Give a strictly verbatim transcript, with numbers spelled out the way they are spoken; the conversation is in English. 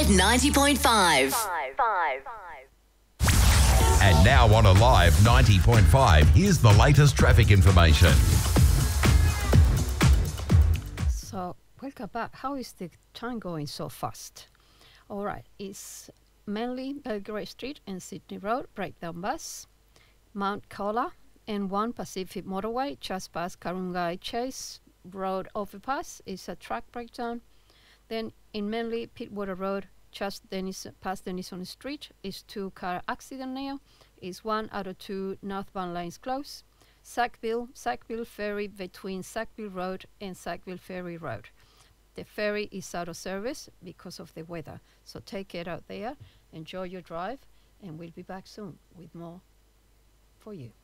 ninety point five. And now on Alive ninety point five, here's the latest traffic information. So, welcome back. How is the time going so fast? All right, it's mainly Belgrade Street and Sydney Road, breakdown bus, Mount Colah, and one Pacific Motorway, just past Karungai Chase Road overpass, is a track breakdown. Then in Manly, Pittwater Road, just Dennis, past Denison Street, is two-car accident now. Is one out of two northbound lanes closed. Sackville, Sackville Ferry between Sackville Road and Sackville Ferry Road. The ferry is out of service because of the weather. So take it out there, enjoy your drive, and we'll be back soon with more for you.